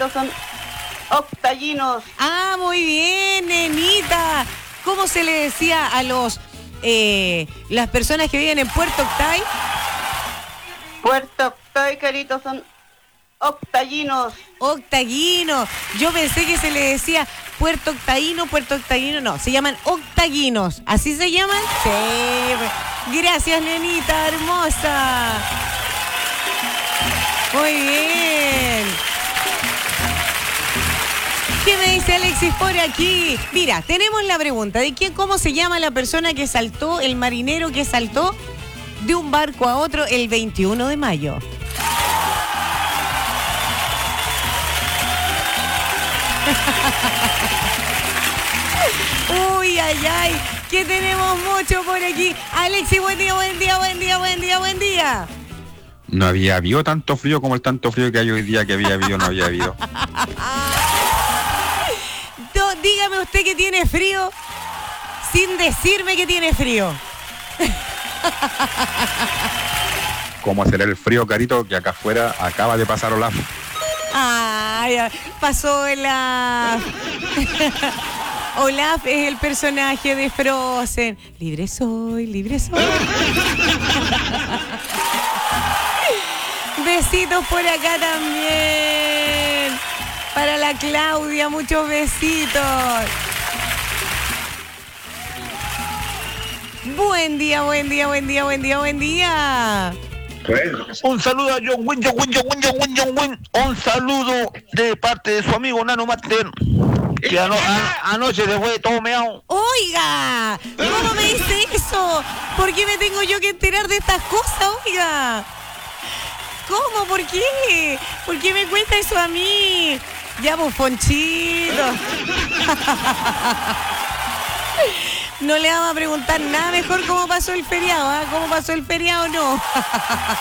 Carlitos, son octallinos. Ah, muy bien, nenita. ¿Cómo se le decía a las personas que viven en Puerto Octay? Puerto Octay, Carlitos, son octallinos. Octaguino. Yo pensé que se le decía Puerto Octaguino, no, se llaman octaguinos. ¿Así se llaman? Sí. Gracias, nenita hermosa. Muy bien. ¿Qué me dice Alexis por aquí? Mira, tenemos la pregunta de cómo se llama la persona que saltó, el marinero que saltó de un barco a otro el 21 de mayo. Uy, ay, ay, que tenemos mucho por aquí. Alexis, buen día. No había habido tanto frío como el tanto frío que hay hoy día, que había habido, no había habido. Dígame usted que tiene frío sin decirme que tiene frío. ¿Cómo será el frío, Carito, que acá afuera acaba de pasar Olaf? Ay, pasó Olaf. Olaf es el personaje de Frozen. Libre soy, libre soy. Besitos por acá también. Para la Claudia, muchos besitos. Buen día. Un saludo a John Win. Un saludo de parte de su amigo Nano Master, que anoche se fue todo meado. Oiga, ¿cómo me dice eso? ¿Por qué me tengo yo que enterar de estas cosas, oiga? ¿Cómo? ¿Por qué? ¿Por qué me cuenta eso a mí? Ya, bufonchito. No le vamos a preguntar nada mejor cómo pasó el feriado, ¿ah? ¿Cómo pasó el feriado? No.